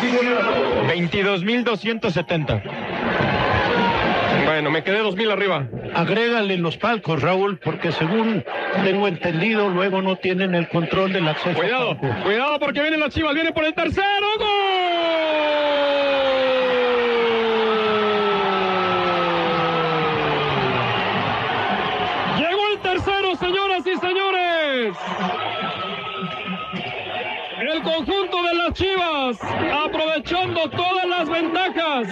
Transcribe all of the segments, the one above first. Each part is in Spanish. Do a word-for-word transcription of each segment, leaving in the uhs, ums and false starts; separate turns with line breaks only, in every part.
veintidós mil doscientos setenta.
Bueno, me quedé dos mil arriba.
Agrégale los palcos, Raúl, porque según tengo entendido, luego no tienen el control del acceso.
Cuidado, cuidado porque vienen las Chivas, viene por el tercero. ¡Gol! Llegó el tercero, señoras y señores. El conjunto de las Chivas, aprovechando todas las ventajas.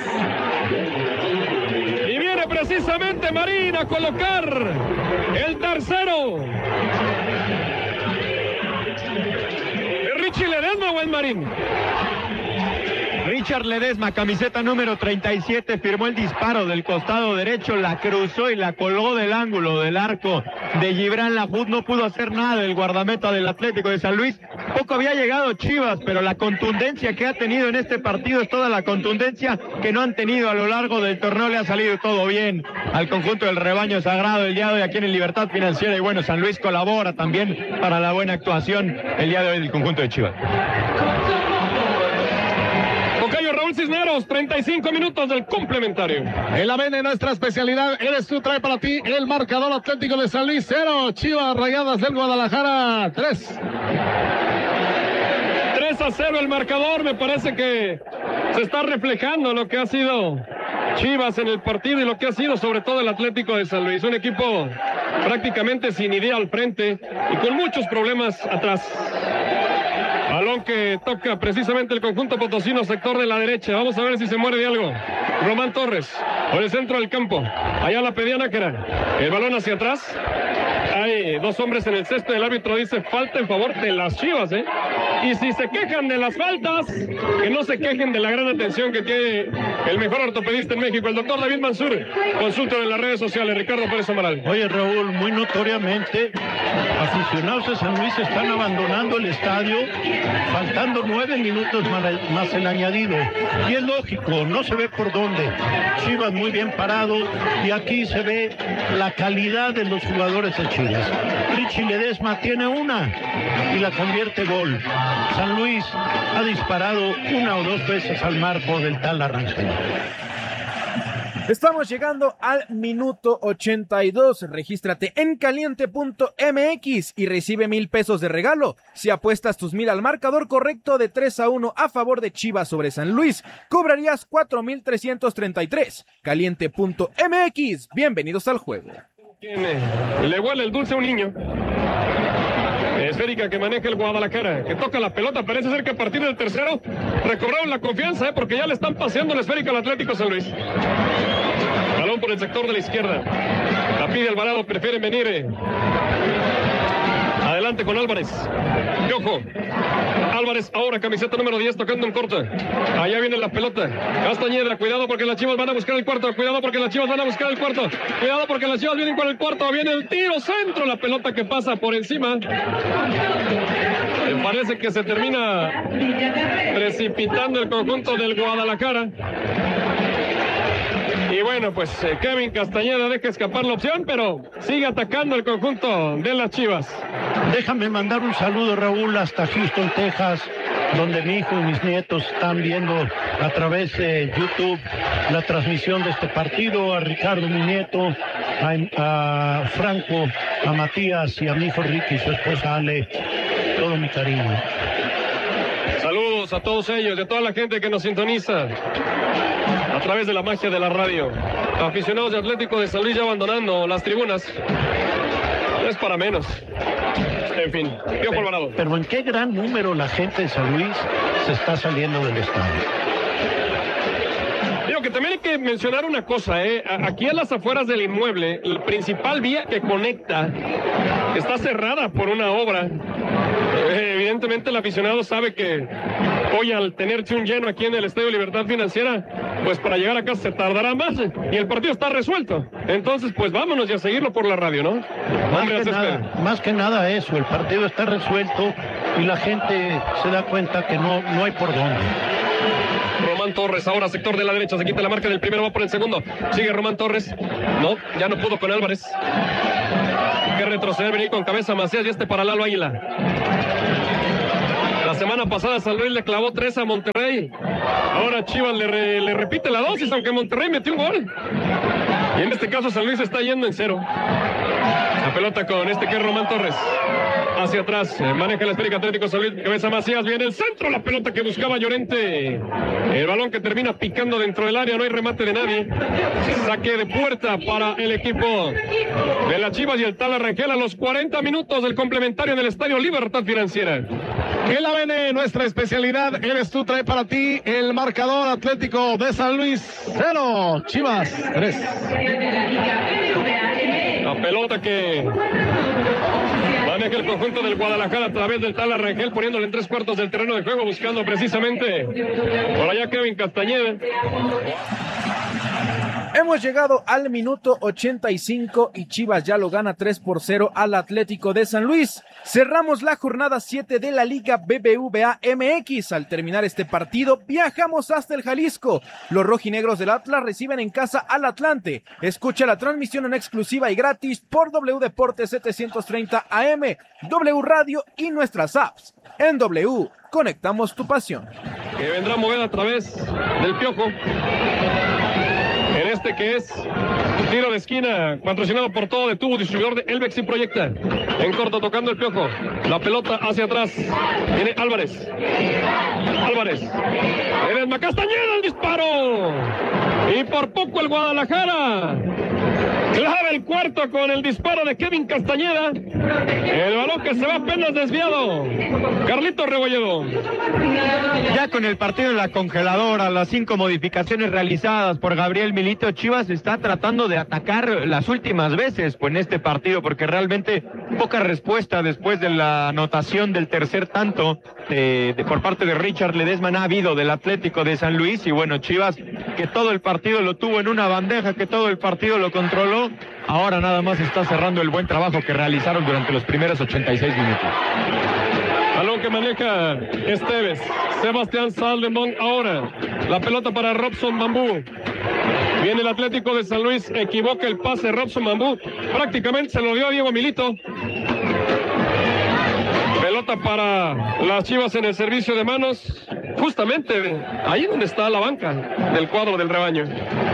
Y viene precisamente Marín a colocar el tercero. Richie Ledesma o el Marín.
Richard Ledesma, camiseta número treinta y siete, firmó el disparo del costado derecho, la cruzó y la colgó del ángulo del arco de Gibran Lahoud. No pudo hacer nada el guardameta del Atlético de San Luis. Poco había llegado Chivas, pero la contundencia que ha tenido en este partido es toda la contundencia que no han tenido a lo largo del torneo. Le ha salido todo bien al conjunto del rebaño sagrado el día de hoy aquí en Libertad Financiera. Y bueno, San Luis colabora también para la buena actuación el día de hoy del conjunto de Chivas.
Tocayo Raúl Cisneros, treinta y cinco minutos del complementario.
En la vena, nuestra especialidad, eres tú, trae para ti el marcador. Atlético de San Luis cero, Chivas Rayadas del Guadalajara tres.
tres a cero el marcador. Me parece que se está reflejando lo que ha sido Chivas en el partido y lo que ha sido sobre todo el Atlético de San Luis. Un equipo prácticamente sin idea al frente y con muchos problemas atrás. Balón que toca precisamente el conjunto potosino, sector de la derecha. Vamos a ver si se muere de algo. Román Torres, por el centro del campo. Allá la pedía Nájera. El balón hacia atrás. Hay dos hombres en el césped. El árbitro dice falta en favor de las Chivas, ¿eh? Y si se quejan de las faltas, que no se quejen de la gran atención que tiene el mejor ortopedista en México, el doctor David Mansur. Consulta en las redes sociales, Ricardo Pérez Amaral.
Oye, Raúl, muy notoriamente, aficionados de San Luis están abandonando el estadio, faltando nueve minutos más el añadido. Y es lógico, no se ve por dónde. Chivas muy bien parado, y aquí se ve la calidad de los jugadores de Chivas. Richie Ledesma tiene una y la convierte gol. San Luis ha disparado una o dos veces al marco del tal Arrangel.
Estamos llegando al minuto ochenta y dos. Regístrate en caliente punto m x y recibe mil pesos de regalo si apuestas tus mil al marcador correcto de tres a uno a favor de Chivas sobre San Luis. Cobrarías cuatro mil trescientos treinta y tres. caliente punto m x. Bienvenidos al juego.
Le huele el dulce a un niño. Esférica que maneja el Guadalajara, que toca la pelota. Parece ser que a partir del tercero recobraron la confianza, ¿eh? Porque ya le están paseando la esférica al Atlético San Luis. Balón por el sector de la izquierda. La pide Alvarado, prefiere venir. Eh. Adelante con Álvarez. Piojo. Álvarez ahora, camiseta número diez, tocando en corta. Allá viene la pelota. Castañeda, cuidado porque las Chivas van a buscar el cuarto. Cuidado porque las Chivas van a buscar el cuarto. Cuidado porque las Chivas vienen con el cuarto. Viene el tiro centro. La pelota que pasa por encima. Me parece que se termina precipitando el conjunto del Guadalajara. Y bueno, pues eh, Kevin Castañeda deja escapar la opción, pero sigue atacando el conjunto de las Chivas.
Déjame mandar un saludo, Raúl, hasta Houston, Texas, donde mi hijo y mis nietos están viendo a través de YouTube la transmisión de este partido. A Ricardo, mi nieto, a, a Franco, a Matías y a mi hijo Ricky y su esposa Ale, todo mi cariño.
Saludos a todos ellos y a toda la gente que nos sintoniza a través de la magia de la radio. Aficionados de Atlético de San Luis ya abandonando las tribunas. No es para menos. En fin, Piojo Alvarado.
Pero en qué gran número la gente de San Luis se está saliendo del estadio.
Digo que también hay que mencionar una cosa, ¿eh? Aquí a las afueras del inmueble, la principal vía que conecta está cerrada por una obra. Eh, evidentemente el aficionado sabe que hoy al tenerse un lleno aquí en el Estadio Libertad Financiera, pues para llegar a casa se tardará más y el partido está resuelto. Entonces, pues vámonos y a seguirlo por la radio, ¿no?
Más, que nada, más que nada eso, el partido está resuelto y la gente se da cuenta que no, no hay por dónde.
Román Torres, ahora sector de la derecha, se quita la marca del primero, va por el segundo. Sigue Román Torres. No, ya no pudo con Álvarez. Hay que retroceder, venir con cabeza Macías y este para Lalo Águila. La semana pasada San Luis le clavó tres a Monterrey. Ahora Chivas le, re, le repite la dosis, aunque Monterrey metió un gol. Y en este caso San Luis está yendo en cero. La pelota con este que es Román Torres. Hacia atrás, maneja el esférica Atlético San Luis, cabeza Macías, viene el centro, la pelota que buscaba Llorente. El balón que termina picando dentro del área, no hay remate de nadie. Saque de puerta para el equipo de las Chivas y el Tala Rangel a los cuarenta minutos del complementario en el Estadio Libertad Financiera.
En la B N, nuestra especialidad, eres tú, trae para ti el marcador. Atlético de San Luis cero, Chivas tres.
La pelota que maneja el conjunto del Guadalajara a través del Tala Rangel, poniéndole en tres cuartos del terreno de juego, buscando precisamente por allá Kevin Castañeda.
Hemos llegado al minuto ochenta y cinco y Chivas ya lo gana tres por cero al Atlético de San Luis. Cerramos la jornada siete de la Liga B B V A M X. Al terminar este partido, viajamos hasta el Jalisco. Los rojinegros del Atlas reciben en casa al Atlante. Escucha la transmisión en exclusiva y gratis por W Deportes setecientos treinta A M, W Radio y nuestras apps. En W, conectamos tu pasión.
Que vendrá movida a través del Piojo. En este que es tiro de esquina, patrocinado por todo de tubo, distribuidor de Elvex y Proyecta. En corto tocando el Piojo. La pelota hacia atrás. Viene Álvarez. Álvarez. Edesma Castañeda, el disparo. Y por poco el Guadalajara clava el cuarto con el disparo de Kevin Castañeda. El balón que se va apenas desviado. Carlito Rebolledo.
Ya con el partido en la congeladora, las cinco modificaciones realizadas por Gabriel Milito, Chivas está tratando de atacar las últimas veces pues, en este partido, porque realmente poca respuesta después de la anotación del tercer tanto de, de, por parte de Richard Ledesma ha habido del Atlético de San Luis. Y bueno, Chivas que todo el partido lo tuvo en una bandeja, que todo el partido lo controló, ahora nada más está cerrando el buen trabajo que realizaron durante los primeros ochenta y seis minutos.
Balón que maneja Esteves. Sebastián Salomón ahora. La pelota para Robson Bambú. Viene el Atlético de San Luis. Equivoca el pase Robson Bambú. Prácticamente se lo dio a Diego Milito. Pelota para las Chivas en el servicio de manos. Justamente ahí donde está la banca del cuadro del rebaño.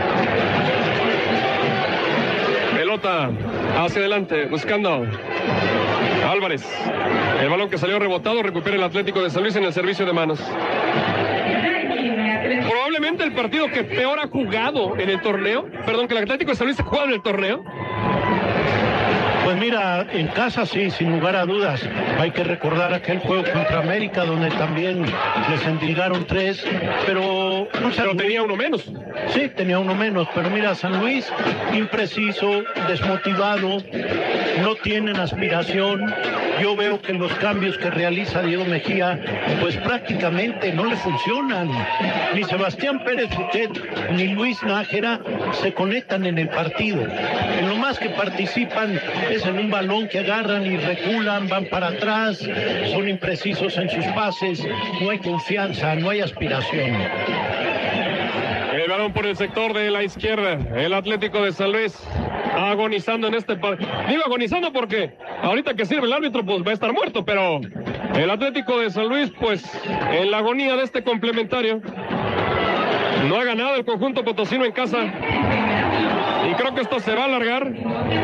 Pelota hacia adelante buscando Álvarez. El balón que salió rebotado recupera el Atlético de San Luis en el servicio de manos. Probablemente el partido que peor ha jugado en el torneo. Perdón, que el Atlético de San Luis ha jugado en el torneo.
Pues mira, en casa sí, sin lugar a dudas. Hay que recordar aquel juego contra América donde también les endilgaron tres, pero...
No sé, pero tenía uno menos.
Sí, tenía uno menos, pero mira, San Luis, impreciso, desmotivado, no tienen aspiración. Yo veo que los cambios que realiza Diego Mejía, pues prácticamente no le funcionan. Ni Sebastián Pérez Buquet, ni Luis Nájera se conectan en el partido. En lo más que participan es en un balón que agarran y reculan, van para atrás, son imprecisos en sus pases, no hay confianza, no hay aspiración.
El balón por el sector de la izquierda, el Atlético de San Luis agonizando en este partido. Digo agonizando porque ahorita que sirve el árbitro pues va a estar muerto, pero el Atlético de San Luis pues en la agonía de este complementario. No ha ganado el conjunto potosino en casa y creo que esto se va a alargar.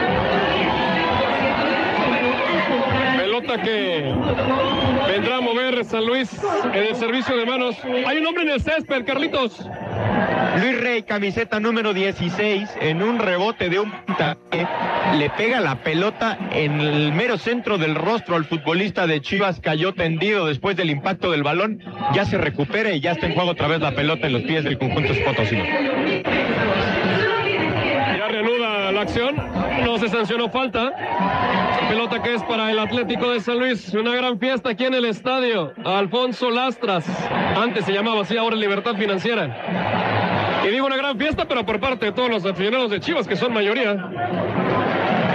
Pelota que vendrá a mover San Luis en el servicio de manos. Hay un hombre en el césped, Carlitos.
Luis Rey, camiseta número dieciséis, en un rebote de un puntaje, le pega la pelota en el mero centro del rostro al futbolista de Chivas, cayó tendido después del impacto del balón, ya se recupera y ya está en juego otra vez la pelota en los pies del conjunto potosino.
Ya reanuda la acción, no se sancionó falta. Pelota que es para el Atlético de San Luis, una gran fiesta aquí en el estadio Alfonso Lastras, antes se llamaba así, ahora Libertad Financiera. Y digo una gran fiesta, pero por parte de todos los aficionados de Chivas, que son mayoría.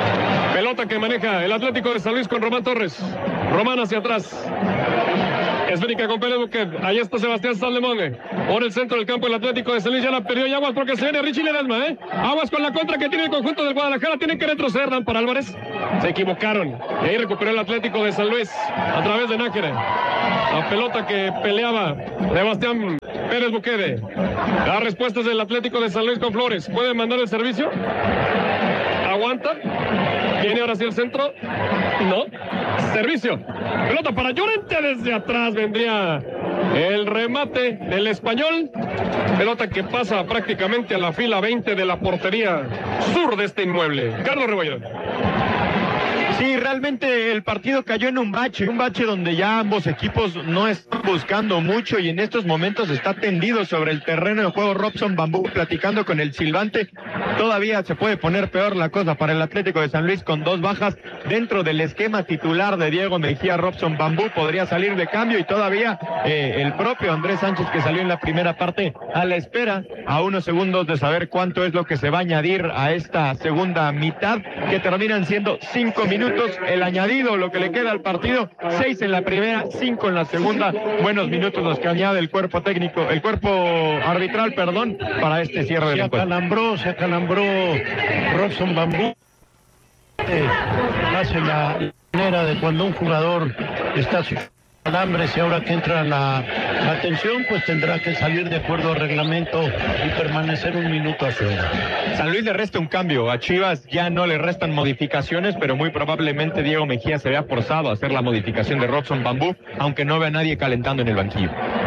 Pelota que maneja el Atlético de San Luis con Román Torres. Román hacia atrás. Esférica con Pérez Buquet. Ahí está Sebastián Sallemón. Por el centro del campo el Atlético de San Luis ya la perdió y aguas porque se viene Richie Ledesma, ¿eh? Aguas con la contra que tiene el conjunto del Guadalajara. Tienen que retroceder, Dan para Álvarez. Se equivocaron. Y ahí recuperó el Atlético de San Luis a través de Nájera. La pelota que peleaba Sebastián Pérez Buquet. Las respuestas del Atlético de San Luis con Flores. ¿Puede mandar el servicio? Aguanta. Viene ahora hacia el centro. No. Servicio. Pelota para Llorente desde atrás. Vendría el remate del español. Pelota que pasa prácticamente a la fila veinte de la portería sur de este inmueble. Carlos Rebollón.
Sí, realmente el partido cayó en un bache, un bache donde ya ambos equipos no están buscando mucho y en estos momentos está tendido sobre el terreno de juego Robson Bambú platicando con el silbante. Todavía se puede poner peor la cosa para el Atlético de San Luis con dos bajas dentro del esquema titular de Diego Mejía. Robson Bambú podría salir de cambio y todavía eh, el propio Andrés Sánchez, que salió en la primera parte, a la espera a unos segundos de saber cuánto es lo que se va a añadir a esta segunda mitad, que terminan siendo cinco minutos. El añadido, lo que le queda al partido, seis en la primera, cinco en la segunda. Buenos minutos los que añade el cuerpo técnico, el cuerpo arbitral, perdón, para este cierre del encuentro.
Se acalambró, se acalambró Robson Bambú. Eh, hace la manera de cuando un jugador está sin calambres y ahora que entra la atención, pues tendrá que salir de acuerdo al reglamento y permanecer un minuto afuera.
San Luis le resta un cambio, a Chivas ya no le restan modificaciones, pero muy probablemente Diego Mejía se vea forzado a hacer la modificación de Robson Bambú, aunque no vea a nadie calentando en el banquillo.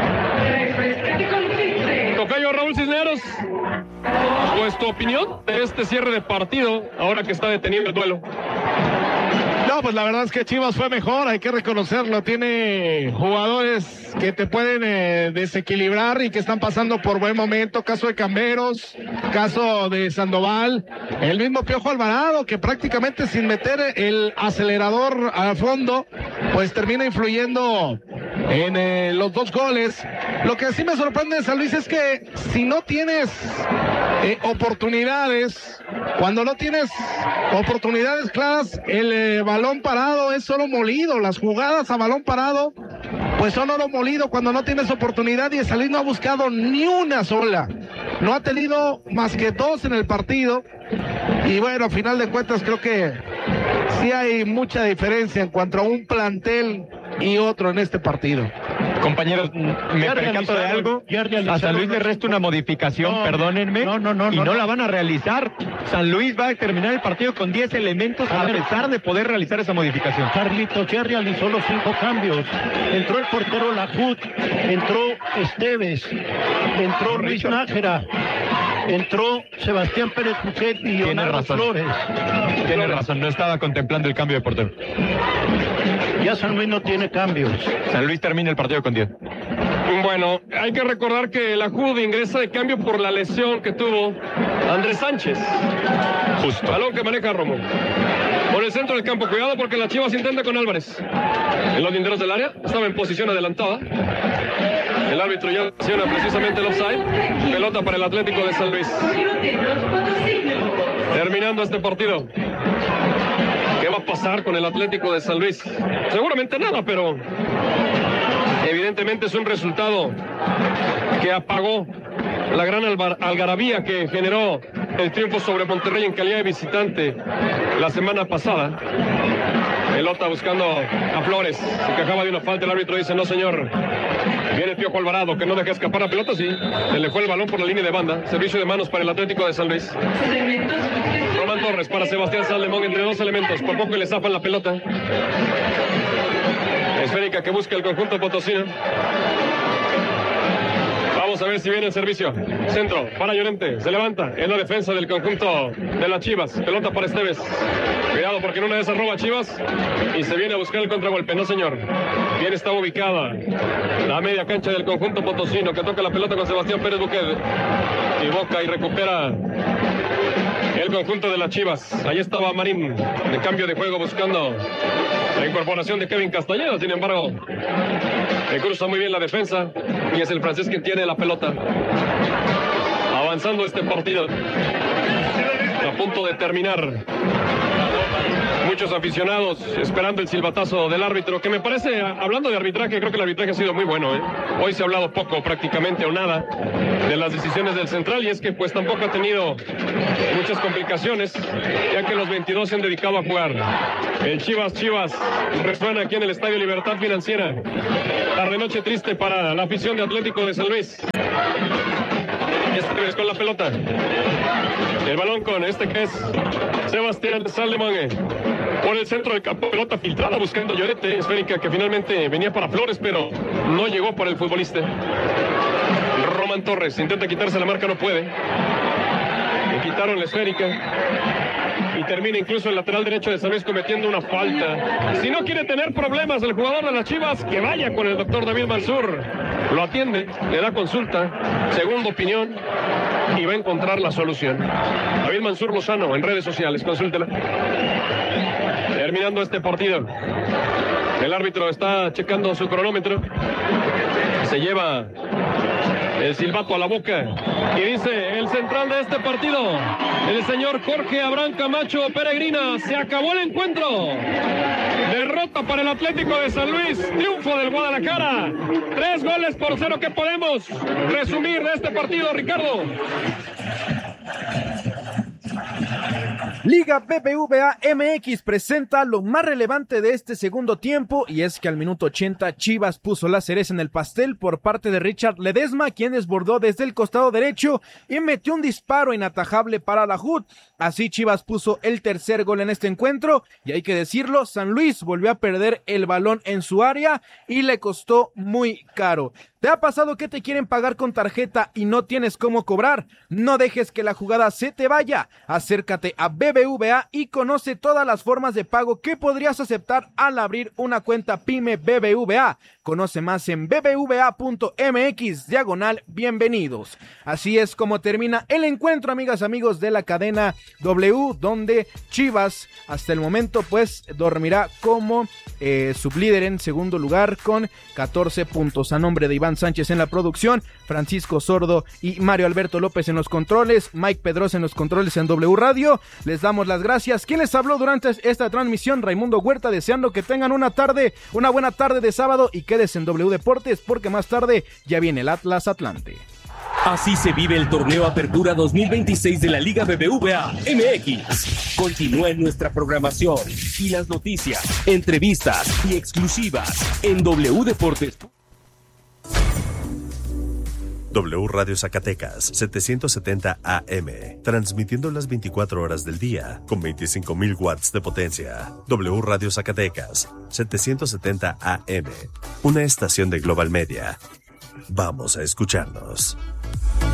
Tocayo Raúl Cisneros, pues tu opinión de este cierre de partido, ahora que está detenido el duelo.
No, pues la verdad es que Chivas fue mejor, hay que reconocerlo. Tiene jugadores que te pueden eh, desequilibrar y que están pasando por buen momento. Caso de Camberos, caso de Sandoval, el mismo Piojo Alvarado, que prácticamente sin meter el acelerador al fondo, pues termina influyendo en eh, los dos goles. Lo que sí me sorprende de San Luis es que si no tienes eh, oportunidades, cuando no tienes oportunidades claras, el eh, balón parado es solo molido. Las jugadas a balón parado pues son oro molido cuando no tienes oportunidad, y San Luis no ha buscado ni una sola, no ha tenido más que dos en el partido. Y bueno, a final de cuentas creo que sí hay mucha diferencia en cuanto a un plantel y otro en este partido.
Compañeros, me percato de algo. A San Luis le resta una modificación, no, perdónenme, no, no, no, y no, no la van a realizar. San Luis va a terminar el partido con diez elementos a, a pesar de poder realizar esa modificación.
Carlitos ya realizó los cinco cambios. Entró el portero Lajut, entró Esteves, entró Luis Nájera, entró Sebastián Pérez Buquet y Leonardo Flores.
Tiene razón, no estaba contemplando el cambio de portero.
Ya San Luis no tiene cambios.
San Luis termina el partido con diez.
Bueno, hay que recordar que la J U D ingresa de cambio por la lesión que tuvo Andrés Sánchez.
Justo.
Balón que maneja Romo. Por el centro del campo, cuidado porque la Chivas intenta con Álvarez. En los linderos del área, estaba en posición adelantada. El árbitro ya acciona precisamente el offside. Pelota para el Atlético de San Luis. Terminando este partido. ¿Qué va a pasar con el Atlético de San Luis? Seguramente nada, pero evidentemente es un resultado que apagó la gran algarabía que generó el triunfo sobre Monterrey en calidad de visitante la semana pasada. Pelota buscando a Flores, se quejaba de una falta, el árbitro dice no señor. Viene Piojo Alvarado, que no deja escapar la pelota, sí. Se le fue el balón por la línea de banda. Servicio de manos para el Atlético de San Luis. Román Torres para Sebastián Sallemón entre dos elementos. Por poco le zafan la pelota. Esférica que busca el conjunto potosino. Vamos a ver si viene el servicio. Centro para Llorente. Se levanta en la defensa del conjunto de las Chivas. Pelota para Esteves. Cuidado porque en una de esas roba Chivas y se viene a buscar el contragolpe. No señor. Bien está ubicada la media cancha del conjunto potosino, que toca la pelota con Sebastián Pérez Buquet. Equivoca y recupera el conjunto de las Chivas. Ahí estaba Marín de cambio de juego buscando la incorporación de Kevin Castañeda. Sin embargo, le cruza muy bien la defensa y es el francés quien tiene la pelota. Avanzando este partido. A punto de terminar. muchos aficionados esperando el silbatazo del árbitro, que me parece, hablando de arbitraje, creo que el arbitraje ha sido muy bueno, ¿eh? Hoy se ha hablado poco, prácticamente o nada, de las decisiones del central, y es que pues tampoco ha tenido muchas complicaciones, ya que los veintidós se han dedicado a jugar. El Chivas Chivas resuena aquí en el Estadio Libertad Financiera. Tarde noche triste para la afición de Atlético de San Luis. Este con la pelota. El balón con este que es Sebastián Salomón. Por el centro del campo, pelota filtrada buscando Llorente, esférica que finalmente venía para Flores, pero no llegó para el futbolista. Román Torres intenta quitarse la marca, no puede. Le quitaron la esférica. Y termina incluso el lateral derecho de San Luis cometiendo una falta. Si no quiere tener problemas el jugador de las Chivas, que vaya con el doctor David Mansur. Lo atiende, le da consulta, segunda opinión, y va a encontrar la solución. David Mansur Lozano en redes sociales, consúltela. Terminando este partido, el árbitro está checando su cronómetro. Se lleva el silbato a la boca y dice el central de este partido, el señor Jorge Abraham Camacho Peregrina: se acabó el encuentro. Derrota para el Atlético de San Luis, triunfo del Guadalajara, tres goles por cero. ¿Qué podemos resumir de este partido, Ricardo?
Liga B B V A M X presenta lo más relevante de este segundo tiempo, y es que al minuto ochenta Chivas puso la cereza en el pastel por parte de Richard Ledesma, quien desbordó desde el costado derecho y metió un disparo inatajable para la J U D. Así Chivas puso el tercer gol en este encuentro, y hay que decirlo, San Luis volvió a perder el balón en su área y le costó muy caro. ¿Te ha pasado que te quieren pagar con tarjeta y no tienes cómo cobrar? No dejes que la jugada se te vaya. Acércate a B B V A y conoce todas las formas de pago que podrías aceptar al abrir una cuenta PYME B B V A. Conoce más en b b v a punto m x diagonal bienvenidos. Así es como termina el encuentro, amigas, amigos de la cadena W, donde Chivas hasta el momento pues dormirá como eh, sublíder en segundo lugar con catorce puntos. A nombre de Iván Sánchez en la producción, Francisco Sordo y Mario Alberto López en los controles, Mike Pedrosa en los controles en W Radio, les damos las gracias. ¿Quién les habló durante esta transmisión? Raimundo Huerta, deseando que tengan una tarde, una buena tarde de sábado, y quédese en W Deportes porque más tarde ya viene el Atlas Atlante.
Así se vive el torneo Apertura dos mil veintiséis de la Liga B B V A M X. Continúa en nuestra programación y las noticias, entrevistas y exclusivas en W Deportes.
W Radio Zacatecas, setecientos setenta A M, transmitiendo las veinticuatro horas del día, con veinticinco mil watts de potencia. W Radio Zacatecas, setecientos setenta A M, una estación de Global Media. Vamos a escucharnos.